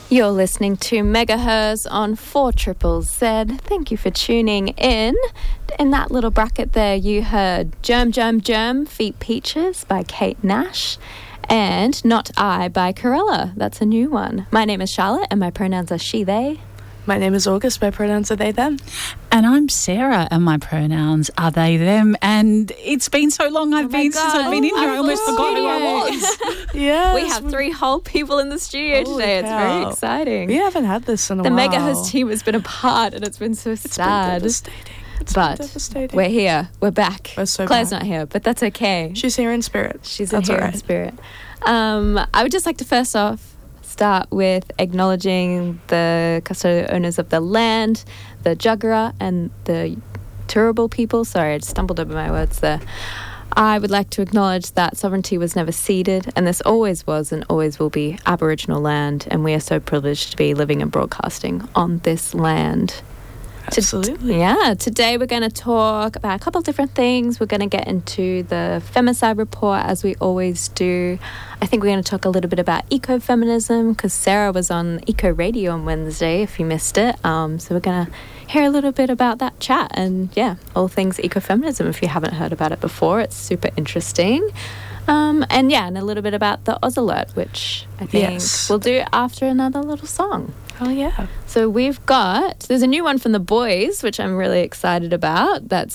You're listening to Megahertz on 4ZZZ. Thank you for tuning in. In that little bracket there, you heard Germ, Germ, Germ, Feet Peaches by Kate Nash and Not I by Corella. That's a new one. My name is Charlotte and my pronouns are she, they. My name is August, my pronouns are they, them. And I'm Sarah and my pronouns are they, them. And it's been so long since I've been in here, I almost forgot who I was. Yeah. We have 3 whole people in the studio today. It's very exciting. We haven't had this in a while. The Megahertz team has been apart and it's been so sad. It's been devastating. We're here. We're back. We're so Claire's back. not here, but that's okay. She's here in spirit. She's here in spirit. I would just like to first off start with acknowledging the custodial owners of the land, the Jagera and the Turrbal people. Sorry, I stumbled over my words there. I would like to acknowledge that sovereignty was never ceded, and this always was and always will be Aboriginal land, and we are so privileged to be living and broadcasting on this land. Absolutely. Today we're going to talk about a couple of different things. We're going to get into the Femicide report, as we always do. I think we're going to talk a little bit about ecofeminism, because Sarah was on Eco Radio on Wednesday, if you missed it. So we're going to hear a little bit about that chat and, all things ecofeminism. If you haven't heard about it before, it's super interesting. And a little bit about the Oz Alert, which I think we'll do after another little song. Oh, yeah. So there's a new one from The Boys, which I'm really excited about. That's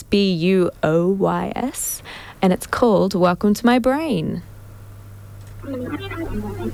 BUOYS, and it's called Welcome to My Brain.